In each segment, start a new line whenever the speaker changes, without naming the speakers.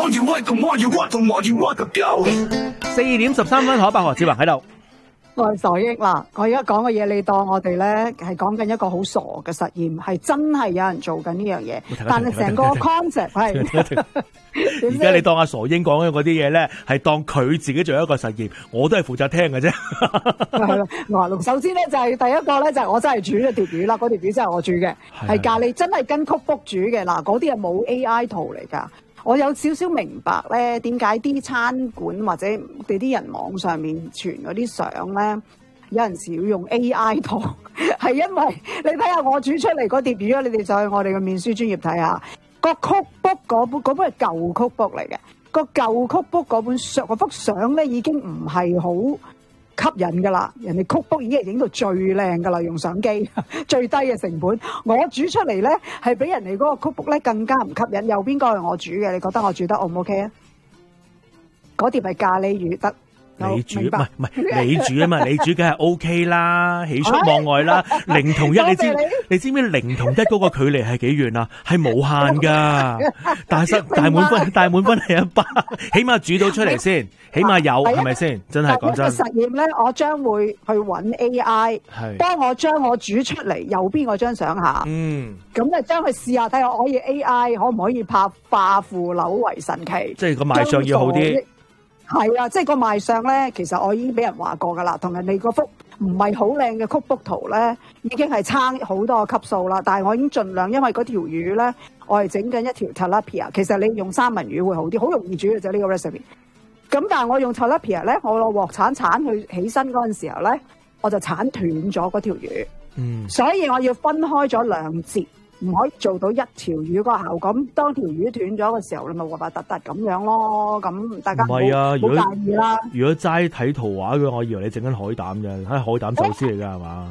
4:13，何百何志宏喺度。
我係傻益嗱，我而家講嘅嘢，你當我哋咧係講緊一個好傻嘅實驗，係真係有人做緊呢樣嘢，但係成個 concept 係。
而家你當阿傻英講嘅嗰啲嘢咧，係當佢自己做一個實驗，我都係負責聽嘅啫。
係啦，嗱，首先咧就係第一個咧就係我真係煮咗條魚啦，嗰條魚真係我煮嘅，係咖喱真係跟曲卜煮嘅，嗱嗰啲係冇 AI 圖嚟㗎。我有少少明白咧，點解啲餐館或者你啲人網上面傳嗰啲相咧，有陣時要用 AI 圖，係因為你睇下我煮出嚟嗰碟魚啊，你哋就去我哋嘅面書專頁睇下，個曲卜嗰本係舊曲卜嚟嘅，個舊曲卜嗰幅相咧已經唔係好吸引噶啦，人哋曲卜已經係影到最靚噶啦，用相機最低嘅成本，我煮出嚟咧係比人哋嗰個曲卜咧更加唔吸引。右邊個係我煮嘅，你覺得我煮得 O 唔 OK 啊？嗰碟係咖喱魚得。
你煮唔係你煮啊嘛，你煮梗係 OK 啦，喜出望外啦。0同1，你知唔知0同1嗰個距離係幾遠啊？係無限噶，大滿分係100，起碼煮到出嚟先，起碼有係咪先？真係講真。
實驗咧，我將會去揾 AI，幫我將我煮出嚟右邊嗰張相下，咁就將佢試下睇下可以 AI 可唔可以拍化腐朽為神奇，
即係個賣相要好啲。
係啊，即係個賣相咧，其實我已經俾人話過噶啦，同人哋嗰幅唔係好靚嘅曲卜圖咧，已經係差好多個級數啦。但係我已經盡量，因為嗰條魚咧，我係整緊一條 tilapia。其實你用三文魚會好啲，好容易煮嘅啫呢個 recipe。咁但係我用 tilapia咧，我攞鑊鏟去起身嗰陣時候咧，我就鏟斷咗嗰條魚。所以我要分開咗2節。唔可以做到一條魚個效果，咁當條魚斷咗嘅時候，你咪核核突突咁樣咯。咁大家唔好介意啦。
如果齋睇圖畫嘅，我以為你整緊海膽嘅，海膽壽司嚟㗎係嘛？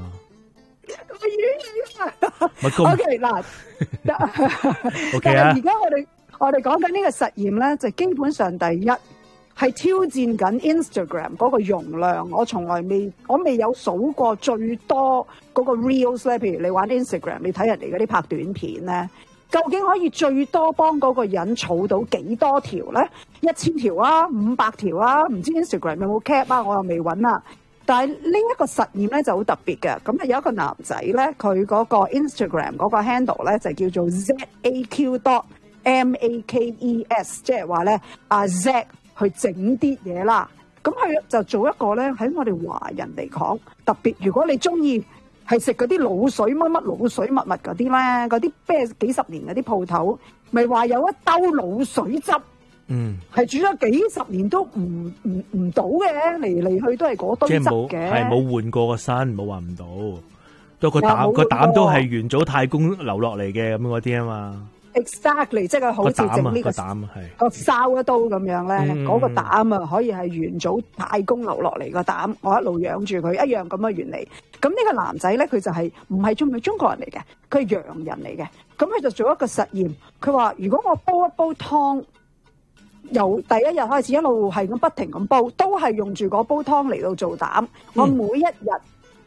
魚 OK 嗱，OK 啊。而家我哋講緊呢個實驗咧，就基本上第一係挑戰緊 Instagram 嗰個容量。我未有數過最多嗰個 reels 咧，譬如你玩 Instagram， 你睇人哋嗰啲拍短片咧，究竟可以最多幫嗰個人儲到幾多條咧？1000條啊，500條啊，唔知 Instagram 有冇 cap 啊？我又未揾啊。但係呢一個實驗咧就好特別嘅，咁啊有一個男仔咧，佢嗰個 Instagram 嗰個 handle 咧就叫做 ZAQ.MAKES， 即係話咧阿 Z 去整啲嘢啦。咁佢就做一個咧喺我哋華人嚟講特別，如果你中意係食嗰啲滷水乜乜滷水乜乜嗰啲咧，嗰啲咩幾十年嗰啲鋪頭，咪話有一兜滷水汁，係煮咗幾十年都唔到嘅，嚟去都係嗰堆汁嘅，
係冇換過個身，冇話唔到，都個膽都係元祖太公留落嚟嘅咁嗰啲啊嘛。
Exactly， 即係好似整呢個
膽係
個燒一刀咁樣咧，嗰個膽啊可以係元祖太公留落嚟個膽，我一路養住佢一樣咁嘅原理。咁呢個男仔咧，佢就係唔係中國人嚟嘅，佢係洋人嚟嘅。咁佢就做一個實驗，佢話如果我煲一煲湯，由第一日開始一路係咁不停咁煲，都係用住嗰煲湯嚟到做膽。我每一日